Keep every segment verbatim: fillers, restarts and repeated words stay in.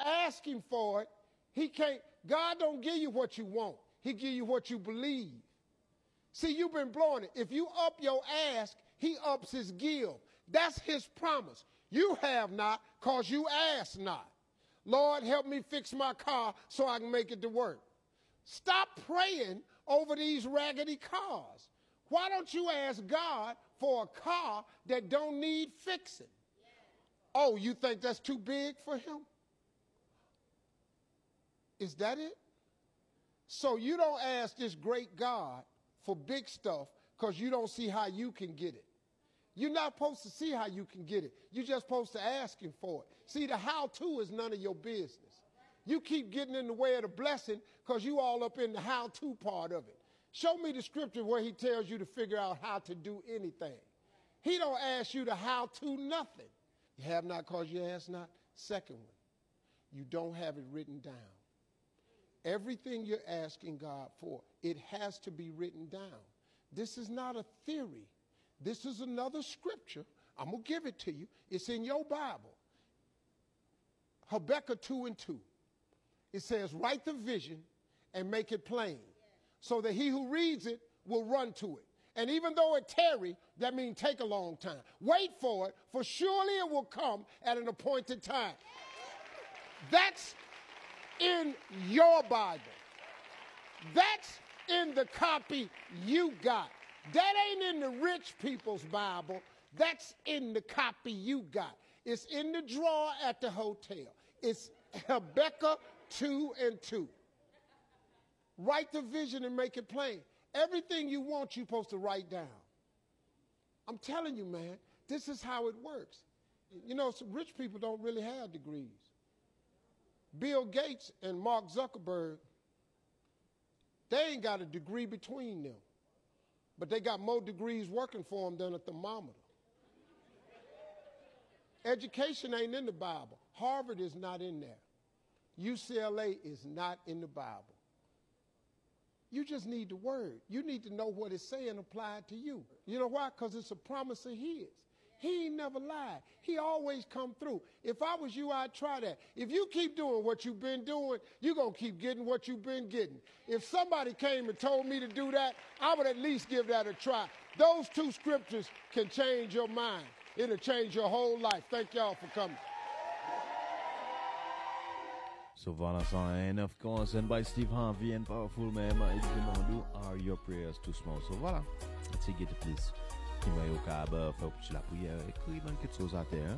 ask him for it, he can't. God don't give you what you want. He give you what you believe. See, you've been blowing it. If you up your ask, he ups his give. That's his promise. You have not because you ask not. Lord, help me fix my car so I can make it to work. Stop praying over these raggedy cars. Why don't you ask God for a car that don't need fixing? Oh, you think that's too big for him? Is that it? So you don't ask this great God for big stuff because you don't see how you can get it. You're not supposed to see how you can get it. You're just supposed to ask him for it. See, the how-to is none of your business. You keep getting in the way of the blessing because you all up in the how-to part of it. Show me the scripture where he tells you to figure out how to do anything. He don't ask you to how-to nothing. You have not because you ask not. Second one, you don't have it written down. Everything you're asking God for, it has to be written down. This is not a theory. This is another scripture. I'm going to give it to you. It's in your Bible. Habakkuk two and two. It says, write the vision and make it plain so that he who reads it will run to it. And even though it tarry, that means take a long time. Wait for it, for surely it will come at an appointed time. That's in your Bible. That's in the copy you got. That ain't in the rich people's Bible. That's in the copy you got. It's in the drawer at the hotel. It's Habakkuk two and two. Write the vision and make it plain. Everything you want, you're supposed to write down. I'm telling you, man, this is how it works. You know, some rich people don't really have degrees. Bill Gates and Mark Zuckerberg, they ain't got a degree between them. But they got more degrees working for them than a thermometer. Education ain't in the Bible. Harvard is not in there. U C L A is not in the Bible. You just need the word. You need to know what it's saying applied to you. You know why? Because it's a promise of his. He ain't never lied. He always come through. If I was you, I'd try that. If you keep doing what you've been doing, you're going to keep getting what you've been getting. If somebody came and told me to do that, I would at least give that a try. Those two scriptures can change your mind. It'll change your whole life. Thank y'all for coming. So voilà, ça un neuf concerned by Steve Harvey and Powerful Man. Are your prayers too small? So voilà, let's get it, please. Qui va au cab, faire petit la prière, écrire quelque chose à terre.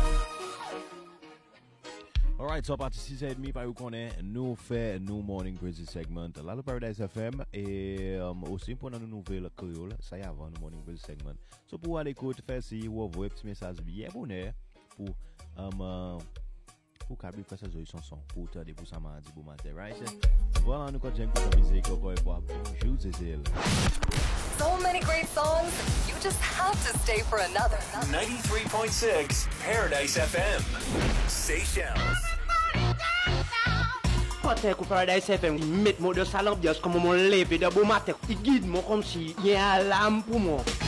Alright, so à partir de six heures trente, par où qu'on est, nous fait nous morning praise segment là le Paradise F M et um, aussi pour nos nouvelles créoles, ça y est avant le morning praise segment. So pour aller écouter, faire si ou envoyer petit message bien bonheur pour um pour qu'à faire sa jolie chanson pour te pour ça mardi pour matin, right? Voilà, nous continuons avec la musique encore une fois. Bonjour Cécile. So many great songs, you just have to stay for another. ninety-three point six Paradise F M. Seychelles. Quand ku Paradise F M, met moi de salon, just comme mon lever de bon matin, il guide moi comme si il y a une alarme pour moi.